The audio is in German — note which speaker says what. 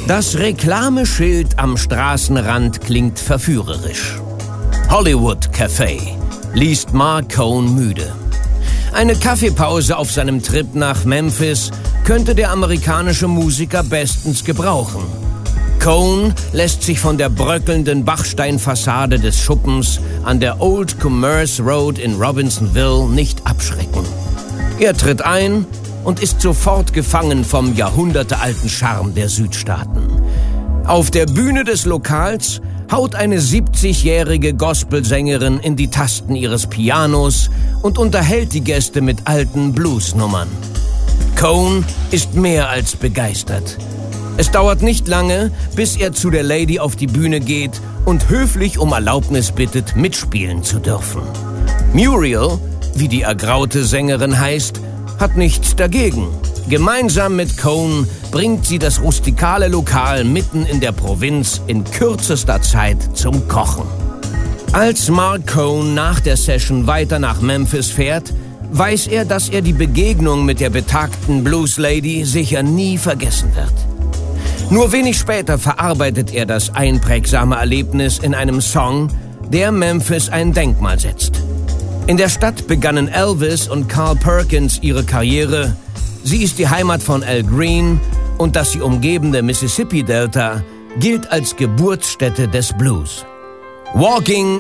Speaker 1: Das Reklameschild am Straßenrand klingt verführerisch. Hollywood Café, liest Mark Cohn müde. Eine Kaffeepause auf seinem Trip nach Memphis könnte der amerikanische Musiker bestens gebrauchen. Cohn lässt sich von der bröckelnden Bachsteinfassade des Schuppens an der Old Commerce Road in Robinsonville nicht abschrecken. Er tritt ein und ist sofort gefangen vom jahrhundertealten Charme der Südstaaten. Auf der Bühne des Lokals haut eine 70-jährige Gospelsängerin in die Tasten ihres Pianos und unterhält die Gäste mit alten Bluesnummern. Cohn ist mehr als begeistert. Es dauert nicht lange, bis er zu der Lady auf die Bühne geht und höflich um Erlaubnis bittet, mitspielen zu dürfen. Muriel, wie die ergraute Sängerin heißt, hat nichts dagegen. Gemeinsam mit Cohn bringt sie das rustikale Lokal mitten in der Provinz in kürzester Zeit zum Kochen. Als Mark Cohn nach der Session weiter nach Memphis fährt, weiß er, dass er die Begegnung mit der betagten Blues-Lady sicher nie vergessen wird. Nur wenig später verarbeitet er das einprägsame Erlebnis in einem Song, der Memphis ein Denkmal setzt. In der Stadt begannen Elvis und Carl Perkins ihre Karriere. Sie ist die Heimat von Al Green und das sie umgebende Mississippi-Delta gilt als Geburtsstätte des Blues. Walking